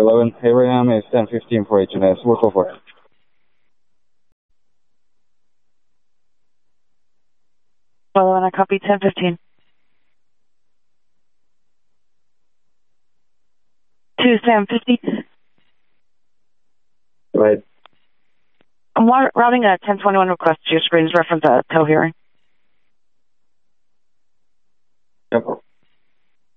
11. Abraham is 1015 for HNS. We'll go for it. Well, I copy 1015. 2 Sam 50. Right. I'm routing a 1021 request to your screens reference a tow hearing. Yep.